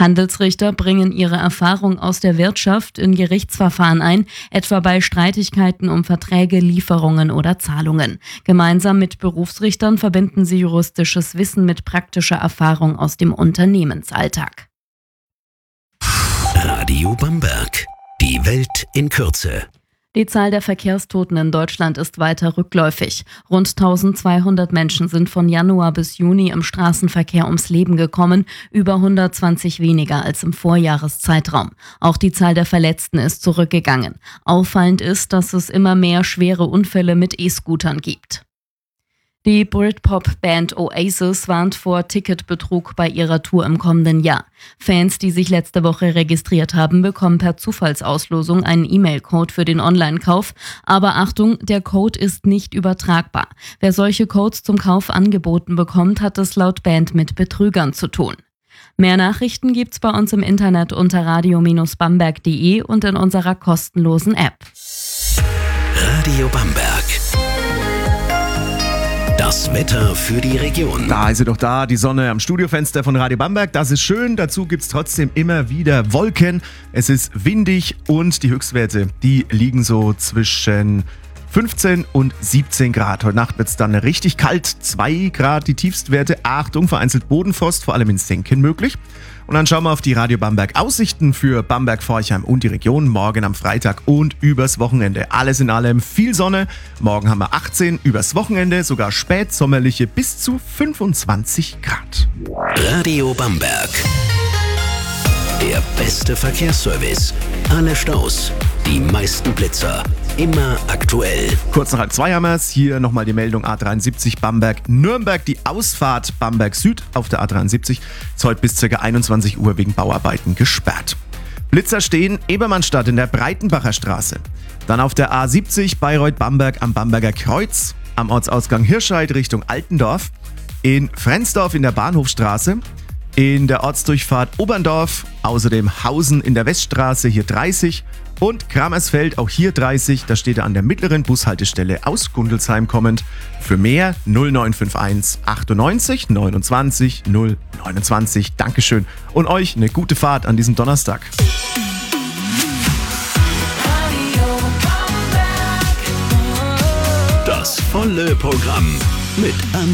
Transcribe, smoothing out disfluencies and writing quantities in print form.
Handelsrichter bringen ihre Erfahrung aus der Wirtschaft in Gerichtsverfahren ein, etwa bei Streitigkeiten um Verträge, Lieferungen oder Zahlungen. Gemeinsam mit Berufsrichtern verbinden sie juristisches Wissen mit praktischer Erfahrung aus dem Unternehmensalltag. Radio Bamberg. Die Welt in Kürze. Die Zahl der Verkehrstoten in Deutschland ist weiter rückläufig. Rund 1200 Menschen sind von Januar bis Juni im Straßenverkehr ums Leben gekommen, über 120 weniger als im Vorjahreszeitraum. Auch die Zahl der Verletzten ist zurückgegangen. Auffallend ist, dass es immer mehr schwere Unfälle mit E-Scootern gibt. Die Britpop-Band Oasis warnt vor Ticketbetrug bei ihrer Tour im kommenden Jahr. Fans, die sich letzte Woche registriert haben, bekommen per Zufallsauslosung einen E-Mail-Code für den Online-Kauf. Aber Achtung, der Code ist nicht übertragbar. Wer solche Codes zum Kauf angeboten bekommt, hat es laut Band mit Betrügern zu tun. Mehr Nachrichten gibt's bei uns im Internet unter radio-bamberg.de und in unserer kostenlosen App. Radio Bamberg. Das Wetter für die Region. Da ist sie doch da, die Sonne am Studiofenster von Radio Bamberg. Das ist schön, dazu gibt es trotzdem immer wieder Wolken. Es ist windig und die Höchstwerte, die liegen so zwischen 15 und 17 Grad. Heute Nacht wird es dann richtig kalt, 2 Grad die Tiefstwerte. Achtung, vereinzelt Bodenfrost, vor allem in Senken möglich. Und dann schauen wir auf die Radio Bamberg Aussichten für Bamberg, Forchheim und die Region. Morgen am Freitag und übers Wochenende. Alles in allem viel Sonne. Morgen haben wir 18, übers Wochenende sogar spätsommerliche bis zu 25 Grad. Radio Bamberg. Der beste Verkehrsservice. Alle Staus, die meisten Blitzer. Immer aktuell. Kurz nach 1:30 haben wir es. Hier nochmal die Meldung A73 Bamberg-Nürnberg. Die Ausfahrt Bamberg Süd auf der A73 ist heute bis ca. 21 Uhr wegen Bauarbeiten gesperrt. Blitzer stehen Ebermannstadt in der Breitenbacher Straße. Dann auf der A70 Bayreuth-Bamberg am Bamberger Kreuz. Am Ortsausgang Hirscheid Richtung Altendorf. In Frensdorf in der Bahnhofstraße. In der Ortsdurchfahrt Oberndorf. Außerdem Hausen in der Weststraße, hier 30. Und Kramersfeld, auch hier 30, da steht er an der mittleren Bushaltestelle aus Gundelsheim kommend. Für mehr 0951 98 29 029. Dankeschön und euch eine gute Fahrt an diesem Donnerstag. Das volle Programm mit